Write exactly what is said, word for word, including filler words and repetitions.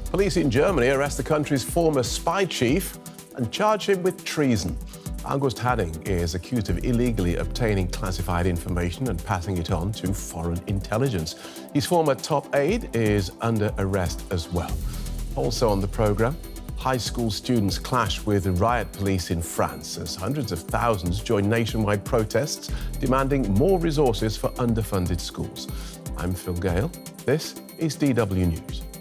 Police in Germany arrest the country's former spy chief and charge him with treason. August Hadding is accused of illegally obtaining classified information and passing it on to foreign intelligence. His former top aide is under arrest as well. Also on the programme, high school students clash with riot police in France as hundreds of thousands join nationwide protests demanding more resources for underfunded schools. I'm Phil Gale. This is D W News.